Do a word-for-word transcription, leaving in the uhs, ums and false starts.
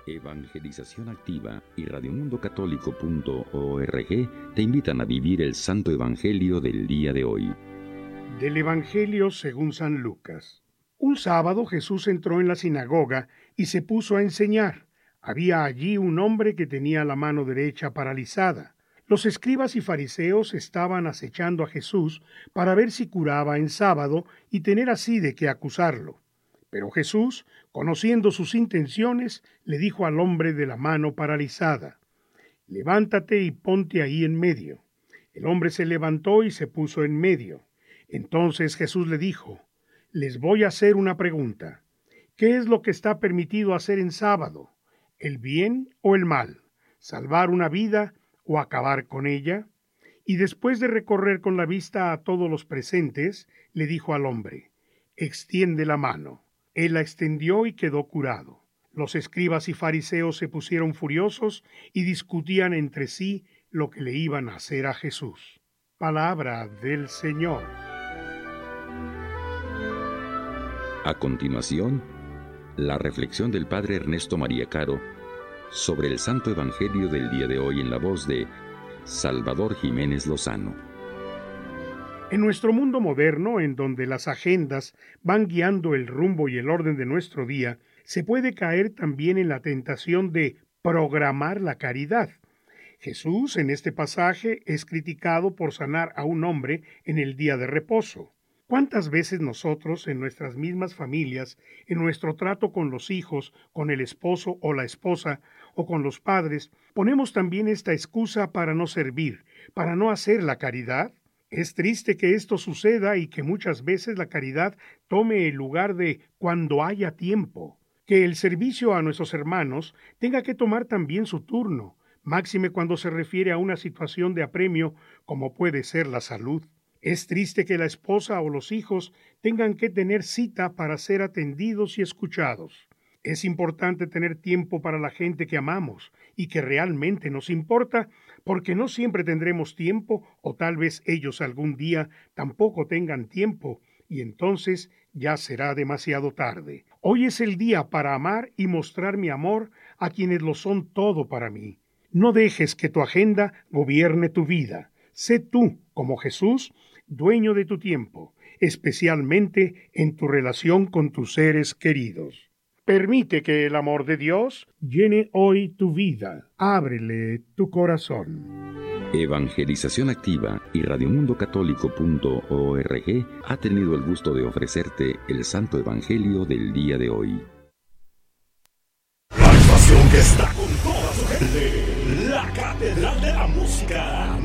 Evangelización Activa y radio mundo católico punto org te invitan a vivir el Santo Evangelio del día de hoy. Del Evangelio según San Lucas. Un sábado Jesús entró en la sinagoga y se puso a enseñar. Había allí un hombre que tenía la mano derecha paralizada. Los escribas y fariseos estaban acechando a Jesús para ver si curaba en sábado y tener así de qué acusarlo. Pero Jesús, conociendo sus intenciones, le dijo al hombre de la mano paralizada: «Levántate y ponte ahí en medio». El hombre se levantó y se puso en medio. Entonces Jesús le dijo: «Les voy a hacer una pregunta. ¿Qué es lo que está permitido hacer en sábado? ¿El bien o el mal? ¿Salvar una vida o acabar con ella?» Y después de recorrer con la vista a todos los presentes, le dijo al hombre: «Extiende la mano». Él la extendió y quedó curado. Los escribas y fariseos se pusieron furiosos y discutían entre sí lo que le iban a hacer a Jesús. Palabra del Señor. A continuación, la reflexión del Padre Ernesto María Caro sobre el Santo Evangelio del día de hoy en la voz de Salvador Jiménez Lozano. En nuestro mundo moderno, en donde las agendas van guiando el rumbo y el orden de nuestro día, se puede caer también en la tentación de programar la caridad. Jesús, en este pasaje, es criticado por sanar a un hombre en el día de reposo. ¿Cuántas veces nosotros, en nuestras mismas familias, en nuestro trato con los hijos, con el esposo o la esposa, o con los padres, ponemos también esta excusa para no servir, para no hacer la caridad? Es triste que esto suceda y que muchas veces la caridad tome el lugar de cuando haya tiempo. Que el servicio a nuestros hermanos tenga que tomar también su turno, máxime cuando se refiere a una situación de apremio como puede ser la salud. Es triste que la esposa o los hijos tengan que tener cita para ser atendidos y escuchados. Es importante tener tiempo para la gente que amamos y que realmente nos importa, porque no siempre tendremos tiempo, o tal vez ellos algún día tampoco tengan tiempo, y entonces ya será demasiado tarde. Hoy es el día para amar y mostrar mi amor a quienes lo son todo para mí. No dejes que tu agenda gobierne tu vida. Sé tú, como Jesús, dueño de tu tiempo, especialmente en tu relación con tus seres queridos. Permite que el amor de Dios llene hoy tu vida. Ábrele tu corazón. Evangelización Activa y radio mundo católico punto org ha tenido el gusto de ofrecerte el Santo Evangelio del día de hoy. La estación que está con toda su gente, la Catedral de la Música,